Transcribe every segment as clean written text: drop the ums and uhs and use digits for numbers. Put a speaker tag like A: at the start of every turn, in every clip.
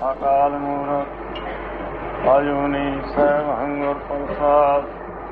A: ਅਕਾਲ ਮੂਰਤ ਅਜੂਨੀ ਸੈਭੰ ਗੁਰ ਪ੍ਰਸਾਦਿ।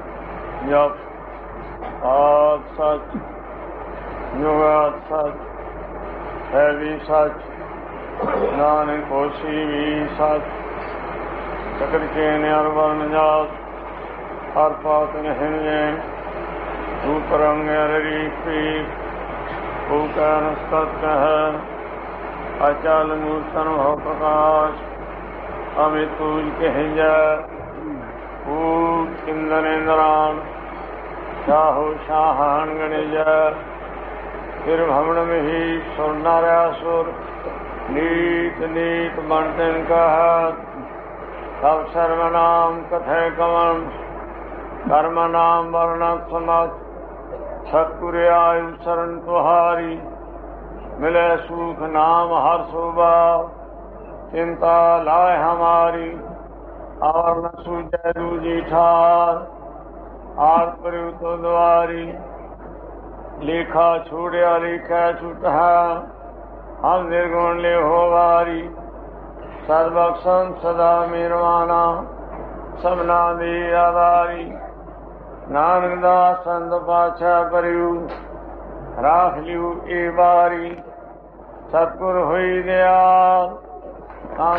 A: ਜਪ ਆਦਿ ਸਚ ਜੁਗਾਦਿ ਸਚ ਹੈ ਵੀ ਸਚ, ਨਾਨਕ ਹੋਸੀ ਵੀ ਸਚ। ਸਕਲ ਕੇ ਨਿਰ ਵਰਨ ਜਾਤ ਹਰ ਪਾਤ ਨਹਿ ਰੂਪ ਰੰਗ ਰੀਪੀ ਭੂਕਰਨ ਸਤ ਹੈ। ਅਚਲ ਮੂਰਤਨ ਭਉ ਪ੍ਰਕਾਸ਼ ਅਮਿ ਤੂਜ ਕਹਿਜੈ। ਭੂਤ ਇੰਦਰ ਇੰਦਰਾਨ ਸ਼ਾਹੋ ਸ਼ਾਹਾਨ ਗਣਿਜੈ। ਫਿਰ ਭਵਨ ਮਿਹੀ ਸੁਰ ਨਰ ਸੁਰ ਨੀਤ ਨੀਤ ਬਨ ਤਿਨ ਕਹਤ। ਸਭ ਸਰਵ ਨਾਮ ਕਥੈ ਕਵਨ ਕਰਮ ਨਾਮ ਵਰਣਤ ਸਮਤ। ਸਤਿਗੁਰ ਆਇ ਸਰਨ ਤੁਹਾਰੀ ਮਿਲੇ ਸੁਖ ਨਾਮ ਹਰ ਸੋਭਾ। ਚਿੰਤਾ ਲਾਇ ਹਮਾਰੀ ਔਰ ਨ ਸੂਝੈ ਦੂਜੀ ਠਾਰ। ਆਰ ਪ੍ਰਯੁ ਤੋ ਦੁਆਰੀ ਲੇਖਾ ਛੋੜਿਆ ਲੇਖਾ ਛੁਟਾ। ਹਮ ਨਿਰਗੁਣ ਲਿਹੋ ਵਾਰੀ ਸਰਬਖਸ਼ੰ ਸਦਾ ਮਿਰਵਾਨਾ ਸਭਨਾ ਦੀ ਆਧਾਰੀ। ਨਾਨਕ ਦਾਸ ਸੰਤ ਪਾਤਸ਼ਾਹ ਪਰਿਉ ਰਾਖ ਲਿਉ ਏ ਵਾਰੀ। ਸਤਿਗੁਰ ਹੋਈ ਦਿਆਲ